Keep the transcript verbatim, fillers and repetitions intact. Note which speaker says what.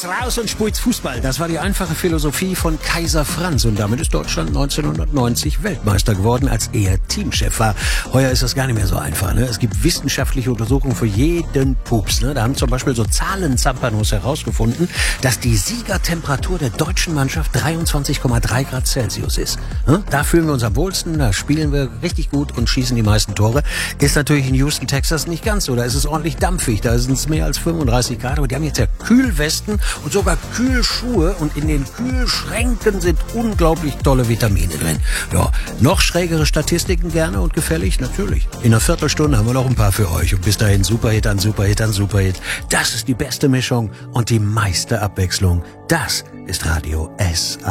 Speaker 1: Jetzt raus und spielt's Fußball. Das war die einfache Philosophie von Kaiser Franz. Und damit ist Deutschland neunzehnhundertneunzig Weltmeister geworden, als er Teamchef war. Heuer ist das gar nicht mehr so einfach. Ne? Es gibt wissenschaftliche Untersuchungen für jeden Pups. Ne? Da haben zum Beispiel so Zahlenzampanos herausgefunden, dass die Siegertemperatur der deutschen Mannschaft dreiundzwanzig Komma drei Grad Celsius ist. Ne? Da fühlen wir uns am wohlsten, da spielen wir richtig gut und schießen die meisten Tore. Ist natürlich in Houston, Texas nicht ganz so. Da ist es ordentlich dampfig. Da sind es mehr als fünfunddreißig Grad. Aber die haben jetzt ja Kühlwesten und sogar Kühlschuhe. Und in den Kühlschränken sind unglaublich tolle Vitamine drin. Ja, noch schrägere Statistiken gerne und gefällig? Natürlich. In einer Viertelstunde haben wir noch ein paar für euch. Und bis dahin Superhit an Superhit an Superhit. Das ist die beste Mischung und die meiste Abwechslung. Das ist Radio S A.